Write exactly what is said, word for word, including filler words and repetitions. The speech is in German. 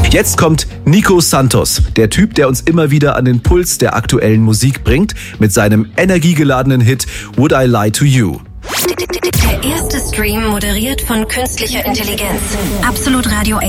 Jetzt kommt Nico Santos, der Typ, der uns immer wieder an den Puls der aktuellen Musik bringt, mit seinem energiegeladenen Hit Would I Lie to You. Der erste Stream moderiert von künstlicher Intelligenz. Absolut Radio